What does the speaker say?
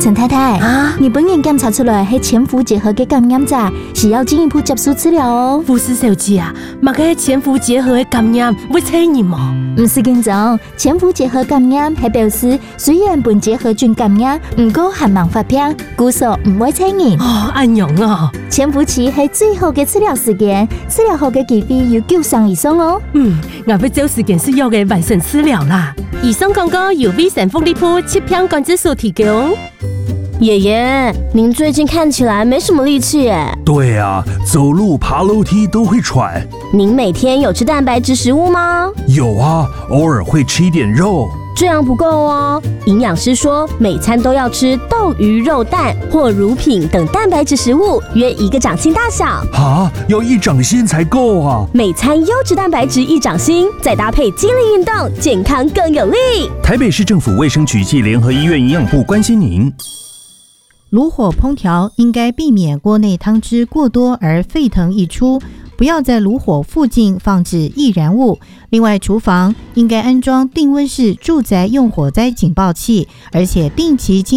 陈太太啊，你本人检查出来是潜伏结核的感染者，需要进一步接受治疗哦。 护士小姐啊，嘛个潜伏结核的感染会催人吗？ 不是紧张，潜伏结核感染係表示虽然本结核菌感染，不過還蠻發病，故所唔會催人。 哦，安樣啊！ 潛伏期係最好嘅治療時間，治療後嘅機會有90%以上哦。 我要找時間需要嘅完成治療啦。以上廣告由威神鳳梨鋪7片關節素提供。 爷爷，您最近看起来没什么力气耶。 对啊，走路爬楼梯都会喘。 您每天有吃蛋白质食物吗？ 有啊，偶尔会吃一点肉。 这样不够哦，营养师说每餐都要吃豆、鱼、肉、蛋或乳品等蛋白质食物，约1个掌心大小。 啊，要1掌心才够啊！ 每餐优质蛋白质1掌心，再搭配肌力运动，健康更有力。 台北市政府卫生局暨联合医院营养部关心您。 炉火烹调应该避免锅内汤汁过多而沸腾溢出，不要在炉火附近放置易燃物。另外，厨房应该安装定温式住宅用火灾警报器，而且定期